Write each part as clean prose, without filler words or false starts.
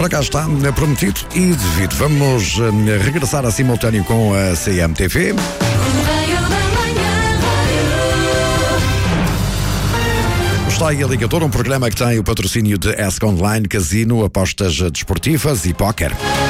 Ora, cá está, prometido e devido. Vamos regressar a simultâneo com a CMTV. Está aí a Ligador, um programa que tem o patrocínio de ESC Online, Casino, apostas desportivas e póquer.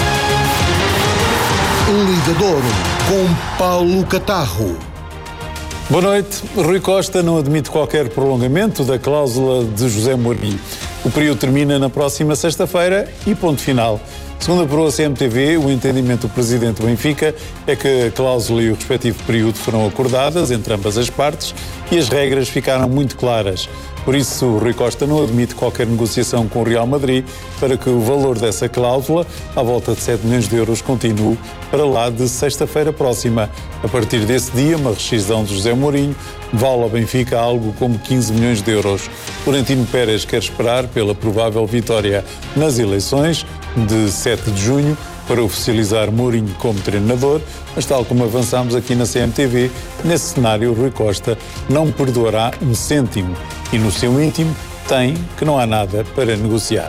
Ligador, com Paulo Catarro. Boa noite. Rui Costa não admite qualquer prolongamento da cláusula de José Mourinho. O período termina na próxima sexta-feira e ponto final. Segundo apurou a CMTV, o entendimento do presidente do Benfica é que a cláusula e o respectivo período foram acordadas entre ambas as partes e as regras ficaram muito claras. Por isso, o Rui Costa não admite qualquer negociação com o Real Madrid para que o valor dessa cláusula, à volta de 7 milhões de euros, continue para lá de sexta-feira próxima. A partir desse dia, uma rescisão de José Mourinho vale ao Benfica algo como 15 milhões de euros. Florentino Pérez quer esperar pela provável vitória nas eleições de 7 de junho para oficializar Mourinho como treinador, mas tal como avançámos aqui na CMTV, nesse cenário o Rui Costa não perdoará um cêntimo e no seu íntimo tem que não há nada para negociar.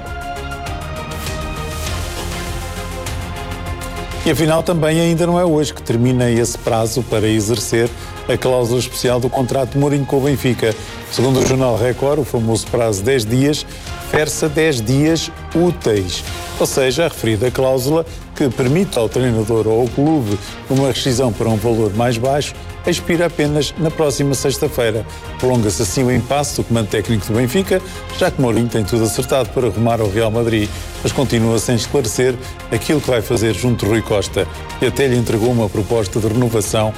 E afinal também ainda não é hoje que termina esse prazo para exercer a cláusula especial do contrato de Mourinho com o Benfica. Segundo o jornal Record, o famoso prazo de 10 dias versa 10 dias úteis. Ou seja, a referida cláusula que permite ao treinador ou ao clube uma rescisão para um valor mais baixo expira apenas na próxima sexta-feira. Prolonga-se assim o impasse do comando técnico do Benfica, já que Mourinho tem tudo acertado para rumar ao Real Madrid, mas continua sem esclarecer aquilo que vai fazer junto de Rui Costa, que até lhe entregou uma proposta de renovação